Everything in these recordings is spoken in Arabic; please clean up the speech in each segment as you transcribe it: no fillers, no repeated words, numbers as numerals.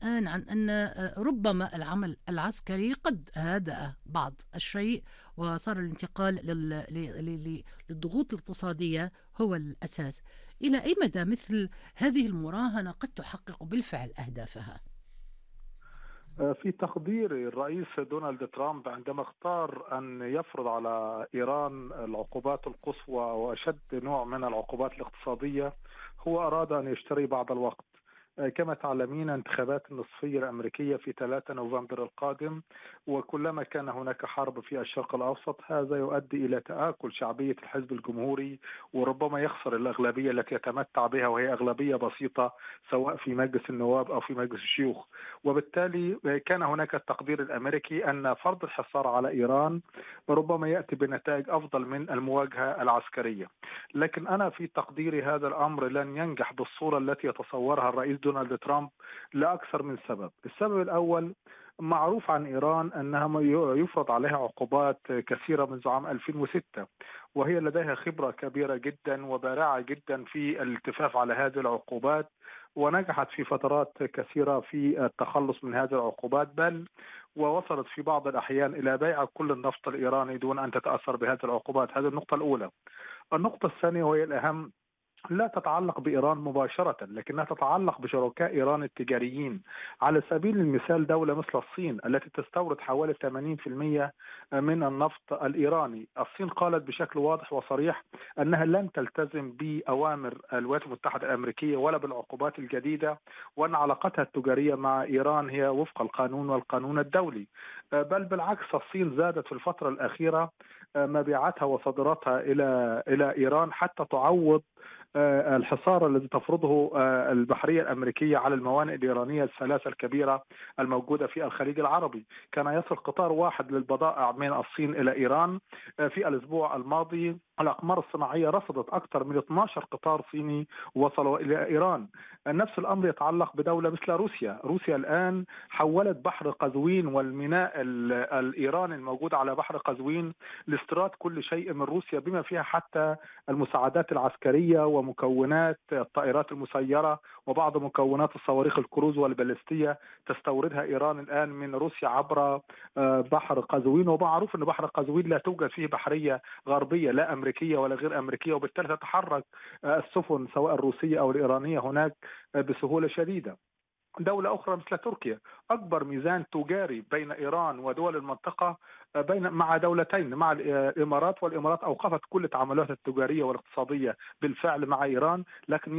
الآن عن أن ربما العمل العسكري قد هدأ بعض الشيء، وصار الانتقال للضغوط الاقتصادية هو الأساس. إلى أي مدى مثل هذه المراهنة قد تحقق بالفعل أهدافها؟ في تقدير الرئيس دونالد ترامب عندما اختار أن يفرض على إيران العقوبات القصوى وأشد نوع من العقوبات الاقتصادية، هو أراد أن يشتري بعض الوقت. كما تعلمين انتخابات النصفية الأمريكية في 3 نوفمبر القادم، وكلما كان هناك حرب في الشرق الأوسط هذا يؤدي إلى تآكل شعبية الحزب الجمهوري، وربما يخسر الأغلبية التي يتمتع بها، وهي أغلبية بسيطة سواء في مجلس النواب أو في مجلس الشيوخ. وبالتالي كان هناك التقدير الأمريكي أن فرض الحصار على إيران ربما يأتي بنتائج أفضل من المواجهة العسكرية. لكن أنا في تقديري هذا الأمر لن ينجح بالصورة التي يتصورها الرئيس دونالد ترامب لأكثر من سبب. السبب الأول، معروف عن إيران أنها يفرض عليها عقوبات كثيرة منذ عام 2006، وهي لديها خبرة كبيرة جدا وبارعة جدا في الالتفاف على هذه العقوبات، ونجحت في فترات كثيرة في التخلص من هذه العقوبات، بل ووصلت في بعض الأحيان إلى بيع كل النفط الإيراني دون أن تتأثر بهذه العقوبات. هذه النقطة الأولى. النقطة الثانية وهي الأهم، لا تتعلق بإيران مباشرة لكنها تتعلق بشركاء إيران التجاريين. على سبيل المثال دولة مثل الصين التي تستورد حوالي 80% من النفط الإيراني. الصين قالت بشكل واضح وصريح أنها لن تلتزم بأوامر الولايات المتحدة الأمريكية ولا بالعقوبات الجديدة، وأن علاقتها التجارية مع إيران هي وفق القانون والقانون الدولي. بل بالعكس، الصين زادت في الفترة الأخيرة مبيعاتها وصادراتها إلى إيران حتى تعوض الحصار الذي تفرضه البحرية الأمريكية على الموانئ الإيرانية الثلاثة الكبيرة الموجودة في الخليج العربي. كان يصل قطار واحد للبضائع من الصين إلى إيران في الأسبوع الماضي. الأقمار الصناعية رصدت أكثر من 12 قطار صيني وصلوا إلى إيران. نفس الأمر يتعلق بدولة مثل روسيا. روسيا الآن حولت بحر قزوين والميناء الإيراني الموجود على بحر قزوين لاستيراد كل شيء من روسيا، بما فيها حتى المساعدات العسكرية ومكونات الطائرات المسيرة وبعض مكونات الصواريخ الكروز والبالستية تستوردها إيران الآن من روسيا عبر بحر قزوين. ومعروف أن بحر قزوين لا توجد فيه بحرية غربية لا أمريكية ولا غير أمريكية، وبالتالي تتحرك السفن سواء الروسية أو الإيرانية هناك بسهولة شديدة. دولة أخرى مثل تركيا، أكبر ميزان تجاري بين إيران ودول المنطقة مع دولتين، مع الإمارات، والإمارات أوقفت كل تعاملاتها التجارية والاقتصادية بالفعل مع إيران، لكن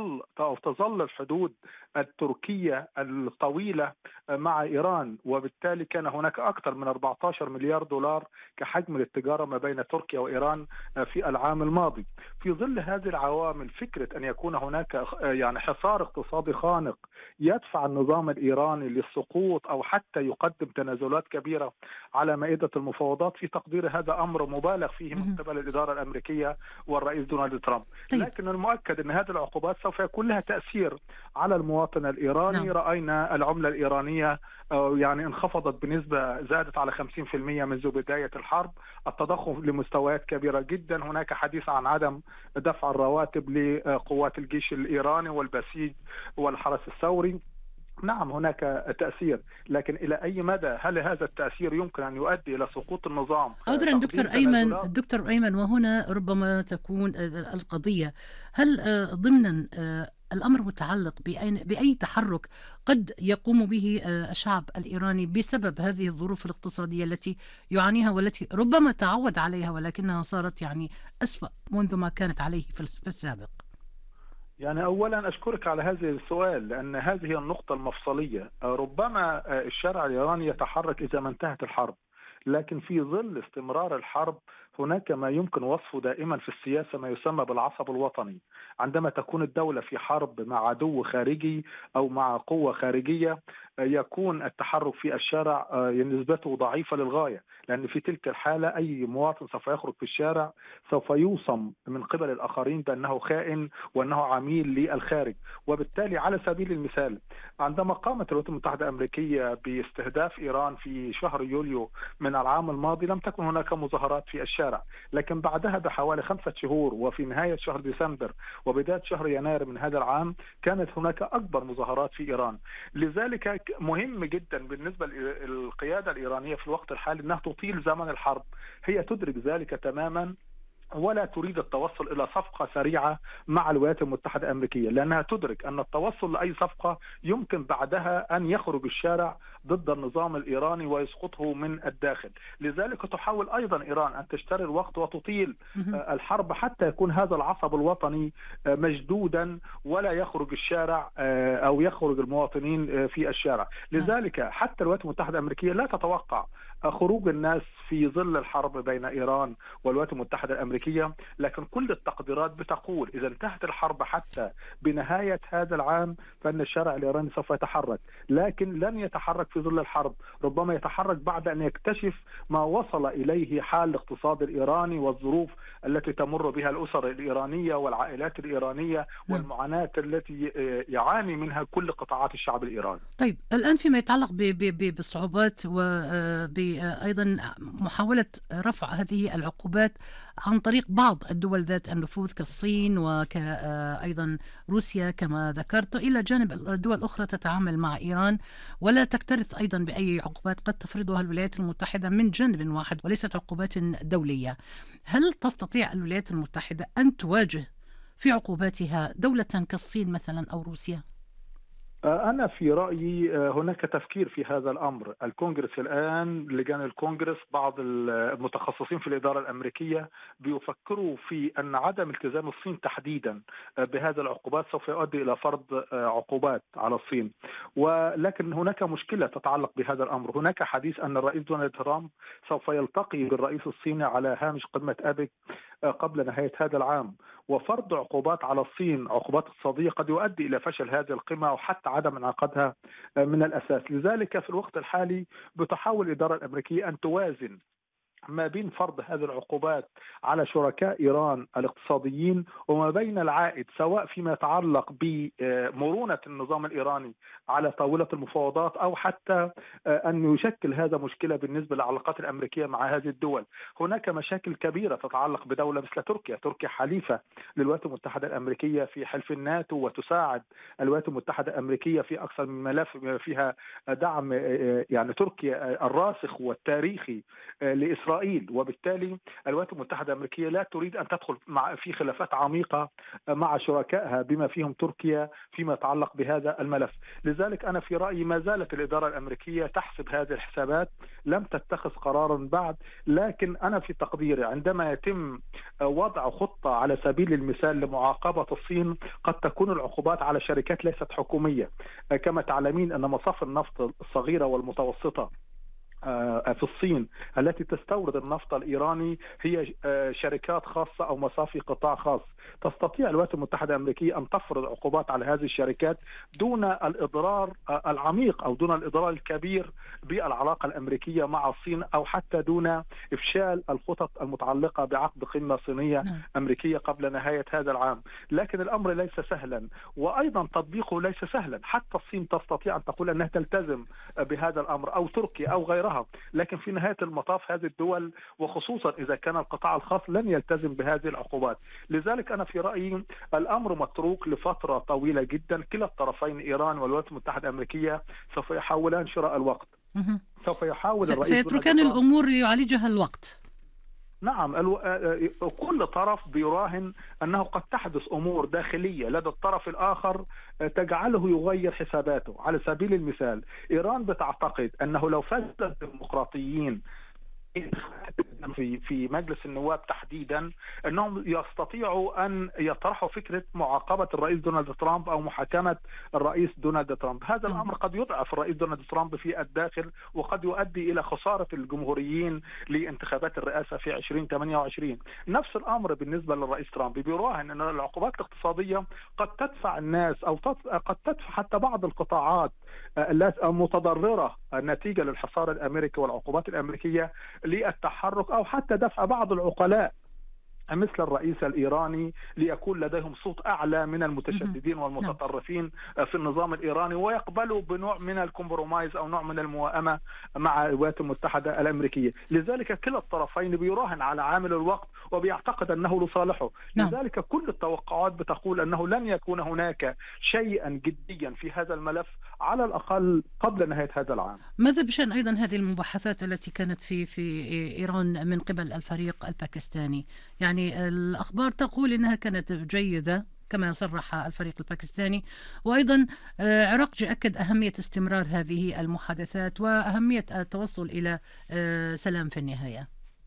تظل الحدود التركية الطويلة مع إيران. وبالتالي كان هناك أكثر من 14 مليار دولار كحجم التجارة ما بين تركيا وإيران في العام الماضي. في ظل هذه العوامل، فكرة أن يكون هناك يعني حصار اقتصادي خانق يدفع النظام الإيراني للسقوط أو حتى يقدم تنازلات كبيرة على مائدة المفاوضات، في تقدير هذا أمر مبالغ فيه من قبل الإدارة الأمريكية والرئيس دونالد ترامب. طيب. لكن المؤكد أن هذه العقوبات سوف يكون لها تأثير على المواطن الإيراني. نعم. رأينا العملة الإيرانية يعني انخفضت بنسبة زادت على 50% منذ بداية الحرب. التضخم لمستويات كبيرة جدا. هناك حديث عن عدم دفع الرواتب لقوات الجيش الإيراني والبسيج والحرس الثوري. نعم هناك تأثير، لكن إلى أي مدى هل هذا التأثير يمكن أن يؤدي إلى سقوط النظام؟ عذرا تقديم تنازلات. دكتور أيمن، وهنا ربما تكون القضية، هل ضمنا الأمر متعلق بأي تحرك قد يقوم به الشعب الإيراني بسبب هذه الظروف الاقتصادية التي يعانيها والتي ربما تعود عليها، ولكنها صارت يعني أسوأ منذ ما كانت عليه في السابق؟ يعني أولا أشكرك على هذا السؤال، لأن هذه النقطة المفصلية. ربما الشارع الإيراني يتحرك إذا ما انتهت الحرب، لكن في ظل استمرار الحرب هناك ما يمكن وصفه دائما في السياسة ما يسمى بالعصب الوطني. عندما تكون الدولة في حرب مع عدو خارجي أو مع قوة خارجية يكون التحرك في الشارع نسبته ضعيفة للغاية، لأن في تلك الحالة أي مواطن سوف يخرج في الشارع سوف يوصم من قبل الآخرين بأنه خائن وأنه عميل للخارج. وبالتالي على سبيل المثال عندما قامت الولايات المتحدة الأمريكية باستهداف إيران في شهر يوليو من العام الماضي لم تكن هناك مظاهرات في الشارع. الشارع، لكن بعدها بحوالي 5 شهور وفي نهاية شهر ديسمبر وبداية شهر يناير من هذا العام كانت هناك أكبر مظاهرات في إيران. لذلك مهم جدا بالنسبة للقيادة الإيرانية في الوقت الحالي أنها تطيل زمن الحرب، هي تدرك ذلك تماما ولا تريد التوصل إلى صفقة سريعة مع الولايات المتحدة الأمريكية، لأنها تدرك أن التوصل لأي صفقة يمكن بعدها أن يخرج الشارع ضد النظام الإيراني ويسقطه من الداخل. لذلك تحاول أيضا إيران أن تشتري الوقت وتطيل الحرب حتى يكون هذا العصب الوطني مشدودا ولا يخرج الشارع أو يخرج المواطنين في الشارع. لذلك حتى الولايات المتحدة الأمريكية لا تتوقع خروج الناس في ظل الحرب بين إيران والولايات المتحدة الأمريكية، لكن كل التقديرات بتقول إذا انتهت الحرب حتى بنهاية هذا العام فإن الشارع الإيراني سوف يتحرك، لكن لن يتحرك في ظل الحرب، ربما يتحرك بعد أن يكتشف ما وصل إليه حال الاقتصاد الإيراني والظروف التي تمر بها الأسر الإيرانية والعائلات الإيرانية والمعاناة التي يعاني منها كل قطاعات الشعب الإيراني. طيب الآن فيما يتعلق بالصعوبات وأيضا محاولة رفع هذه العقوبات عن طريق بعض الدول ذات النفوذ كالصين وأيضا روسيا كما ذكرت، إلى جانب الدول الأخرى تتعامل مع إيران ولا تكترث أيضا بأي عقوبات قد تفرضها الولايات المتحدة من جانب واحد وليست عقوبات دولية. هل تستطيع الولايات المتحدة أن تواجه في عقوباتها دولة كالصين مثلا أو روسيا؟ أنا في رأيي هناك تفكير في هذا الأمر. الكونغرس الآن، لجان الكونغرس، بعض المتخصصين في الإدارة الأمريكية بيفكروا في أن عدم التزام الصين تحديدا بهذا العقوبات سوف يؤدي إلى فرض عقوبات على الصين، ولكن هناك مشكلة تتعلق بهذا الأمر. هناك حديث أن الرئيس دونالد ترامب سوف يلتقي بالرئيس الصيني على هامش قمة أبك قبل نهاية هذا العام، وفرض عقوبات على الصين، عقوبات اقتصادية، قد يؤدي إلى فشل هذه القمة أو حتى عدم انعقادها من الأساس. لذلك في الوقت الحالي بتحاول الإدارة الأمريكية أن توازن ما بين فرض هذه العقوبات على شركاء إيران الاقتصاديين وما بين العائد سواء فيما يتعلق بمرونة النظام الإيراني على طاولة المفاوضات أو حتى أن يشكل هذا مشكلة بالنسبة للعلاقات الأمريكية مع هذه الدول. هناك مشاكل كبيرة تتعلق بدولة مثل تركيا. تركيا حليفة للولايات المتحدة الأمريكية في حلف الناتو وتساعد الولايات المتحدة الأمريكية في أكثر من ملف فيها دعم يعني تركيا الراسخ والتاريخي لإسرائيل، وبالتالي الولايات المتحدة الأمريكية لا تريد أن تدخل في خلافات عميقة مع شركائها بما فيهم تركيا فيما يتعلق بهذا الملف. لذلك أنا في رأيي ما زالت الإدارة الأمريكية تحسب هذه الحسابات، لم تتخذ قرارا بعد، لكن أنا في تقديري عندما يتم وضع خطة على سبيل المثال لمعاقبة الصين قد تكون العقوبات على شركات ليست حكومية. كما تعلمين أن مصافي النفط الصغيرة والمتوسطة في الصين التي تستورد النفط الإيراني هي شركات خاصة أو مصافي قطاع خاص. تستطيع الولايات المتحدة الأمريكية أن تفرض عقوبات على هذه الشركات دون الإضرار العميق أو دون الإضرار الكبير بالعلاقة الأمريكية مع الصين، أو حتى دون إفشال الخطط المتعلقة بعقد قمة صينية أمريكية قبل نهاية هذا العام. لكن الأمر ليس سهلا، وأيضا تطبيقه ليس سهلا. حتى الصين تستطيع أن تقول أنها تلتزم بهذا الأمر أو تركيا أو غيرها، لكن في نهاية المطاف هذه الدول وخصوصا إذا كان القطاع الخاص لن يلتزم بهذه العقوبات. لذلك أنا في رأيي الأمر متروك لفترة طويلة جدا. كلا الطرفين إيران والولايات المتحدة الأمريكية سوف يحاولان شراء الوقت. سوف يحاول الرئيس سيتركان الأمور يعالجها الوقت. نعم، كل طرف بيراهن أنه قد تحدث أمور داخلية لدى الطرف الآخر تجعله يغير حساباته. على سبيل المثال إيران بتعتقد أنه لو فاز الديمقراطيين في مجلس النواب تحديدا أنهم يستطيعوا أن يطرحوا فكرة معاقبة الرئيس دونالد ترامب أو محاكمة الرئيس دونالد ترامب. هذا الأمر قد يضعف الرئيس دونالد ترامب في الداخل وقد يؤدي إلى خسارة الجمهوريين لانتخابات الرئاسة في 2028. نفس الأمر بالنسبة للرئيس ترامب، بيراهن أن العقوبات الاقتصادية قد تدفع الناس أو قد تدفع حتى بعض القطاعات المتضررة نتيجة للحصار الأمريكي والعقوبات الأمريكية للتحرك، أو حتى دفع بعض العقلاء مثل الرئيس الإيراني ليكون لديهم صوت أعلى من المتشددين نعم. والمتطرفين في النظام الإيراني، ويقبلوا بنوع من الكومبرومايز أو نوع من الموائمة مع الولايات المتحدة الأمريكية. لذلك كلا الطرفين بيراهن على عامل الوقت وبيعتقد أنه لصالحه. نعم. لذلك كل التوقعات بتقول أنه لن يكون هناك شيئا جديا في هذا الملف على الأقل قبل نهاية هذا العام. ماذا بشأن أيضا هذه المباحثات التي كانت في إيران من قبل الفريق الباكستاني؟ يعني الأخبار تقول أنها كانت جيدة كما صرح الفريق الباكستاني، وأيضا عراقجي أكد أهمية استمرار هذه المحادثات وأهمية التوصل إلى سلام في النهاية.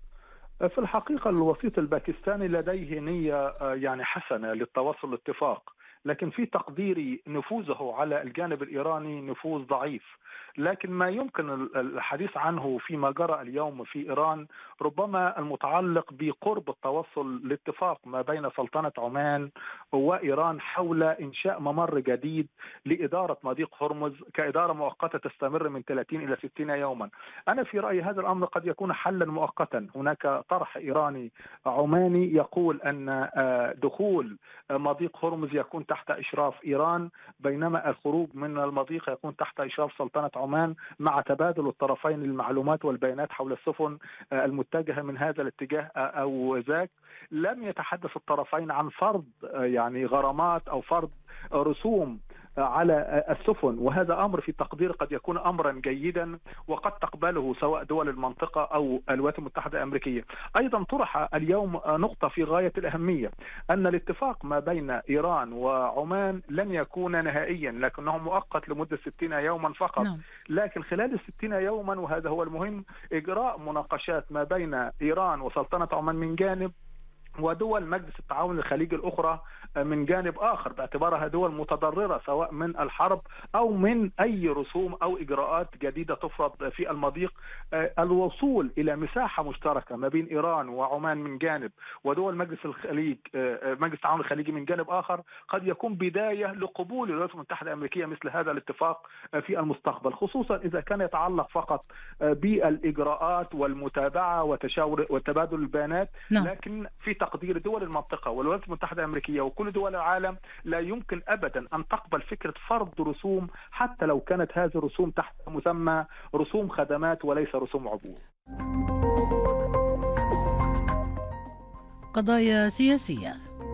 في الحقيقة الوسيط الباكستاني لديه نية يعني حسنة للتوصل لاتفاق، لكن في تقديري نفوذه على الجانب الإيراني نفوذ ضعيف. لكن ما يمكن الحديث عنه فيما جرى اليوم في إيران ربما المتعلق بقرب التوصل لاتفاق ما بين سلطنة عمان وإيران حول إنشاء ممر جديد لإدارة مضيق هرمز كإدارة مؤقتة تستمر من 30 إلى 60 يوما. أنا في رأيي هذا الأمر قد يكون حلا مؤقتا. هناك طرح إيراني عماني يقول أن دخول مضيق هرمز يكون تحت إشراف إيران، بينما الخروج من المضيق يكون تحت إشراف سلطنة عمان، مع تبادل الطرفين المعلومات والبيانات حول السفن المتجهة من هذا الاتجاه أو ذاك. لم يتحدث الطرفين عن فرض يعني غرامات أو فرض رسوم على السفن، وهذا أمر في تقدير قد يكون أمرا جيدا وقد تقبله سواء دول المنطقة أو الولايات المتحدة الأمريكية. أيضا طرح اليوم نقطة في غاية الأهمية، أن الاتفاق ما بين إيران وعمان لن يكون نهائيا لكنه مؤقت لمدة 60 يوما فقط. لكن خلال 60 يوما، وهذا هو المهم، إجراء مناقشات ما بين إيران وسلطنة عمان من جانب ودول مجلس التعاون الخليجي الأخرى من جانب آخر، باعتبارها دول متضررة سواء من الحرب أو من أي رسوم أو إجراءات جديدة تفرض في المضيق. الوصول إلى مساحة مشتركة ما بين إيران وعمان من جانب ودول مجلس الخليج مجلس التعاون الخليجي من جانب آخر قد يكون بداية لقبول الولايات المتحدة الأمريكية مثل هذا الاتفاق في المستقبل، خصوصا إذا كان يتعلق فقط بالإجراءات والمتابعة وتبادل البيانات. لكن في تقدير دول المنطقة والولايات المتحدة الأمريكية وكل دول العالم لا يمكن أبدا أن تقبل فكرة فرض رسوم، حتى لو كانت هذه الرسوم تحت مسمى رسوم خدمات وليس رسوم عبور. قضايا سياسية.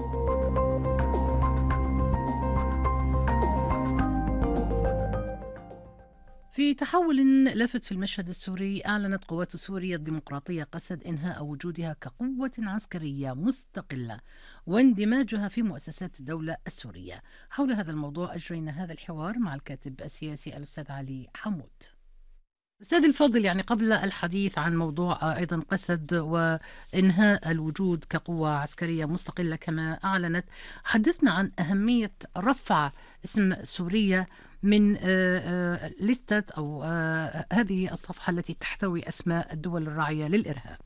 في تحول لافت في المشهد السوري، أعلنت قوات سوريا الديمقراطية قصد إنهاء وجودها كقوة عسكرية مستقلة واندماجها في مؤسسات الدولة السورية. حول هذا الموضوع أجرينا هذا الحوار مع الكاتب السياسي الأستاذ علي حمود. أستاذ الفاضل، يعني قبل الحديث عن موضوع أيضا قسد وإنهاء الوجود كقوة عسكرية مستقلة كما أعلنت، حدثنا عن أهمية رفع اسم سوريا من لستة أو هذه الصفحة التي تحتوي أسماء الدول الراعية للإرهاب.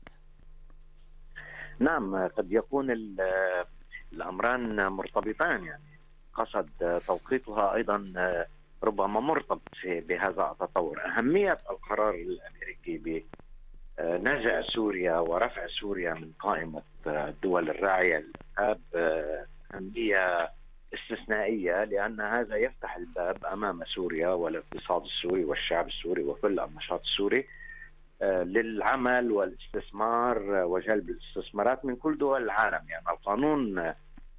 نعم، قد يكون الأمران مرتبطان، يعني قصد توقيتها أيضا ربما مرتبط بهذا التطور. أهمية القرار الأمريكي بنزع سوريا ورفع سوريا من قائمة الدول الراعية للإرهاب أهمية استثنائية، لأن هذا يفتح الباب أمام سوريا والاقتصاد السوري والشعب السوري وكل النشاط السوري للعمل والاستثمار وجلب الاستثمارات من كل دول العالم. يعني القانون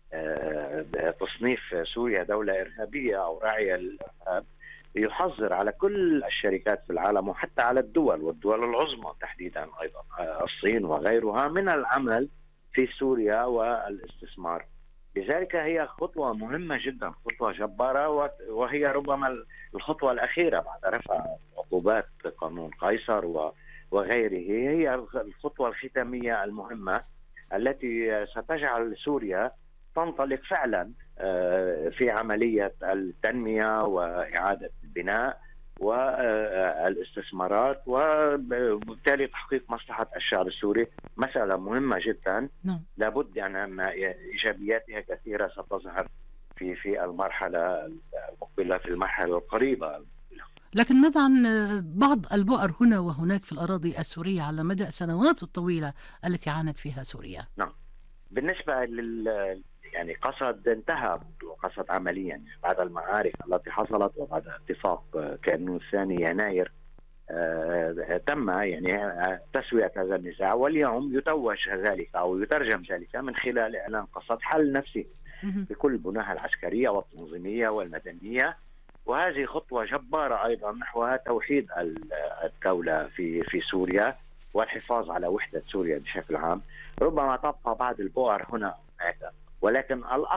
تصنيف سوريا دولة إرهابية أو راعية للإرهاب يحظر على كل الشركات في العالم وحتى على والدول العظمى تحديدا أيضا الصين وغيرها من العمل في سوريا والاستثمار. لذلك هي خطوة مهمة جدا، خطوة جبارة، وهي ربما الخطوة الأخيرة بعد رفع عقوبات قانون قيصر وغيره. هي الخطوة الختامية المهمة التي ستجعل سوريا تنطلق فعلا في عملية التنمية وإعادة البناء والاستثمارات وبالتالي تحقيق مصلحة الشعب السوري. مسألة مهمة جدا لابد أن إيجابياتها كثيرة ستظهر في المرحلة المقبلة، في المرحلة القريبة. لكن ماذا عن بعض البؤر هنا وهناك في الأراضي السورية على مدى السنوات الطويلة التي عانت فيها سوريا؟ نعم، بالنسبة يعني قسد انتهى وقسد عمليا بعد المعارك التي حصلت وبعد اتفاق كانون الثاني يناير تم يعني تسوية هذا النزاع، واليوم يتوج ذلك أو يترجم ذلك من خلال إعلان قسد حل نفسي بكل بناها العسكرية والتنظيمية والمدنية. وهذه خطوة جبارة أيضا نحو توحيد الدولة في سوريا والحفاظ على وحدة سوريا بشكل عام. ربما تبقى بعض البؤر هنا وهناك، ولكن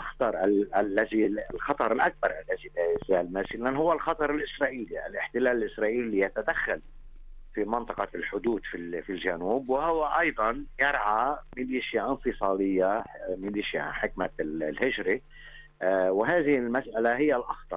الخطر الأكبر الذي لا يزال ماثلا هو الخطر الإسرائيلي. الاحتلال الإسرائيلي يتدخل في منطقة الحدود في الجنوب، وهو أيضا يرعى ميليشيا انفصالية، ميليشيا حكمة الهجري، وهذه المسألة هي الأخطر.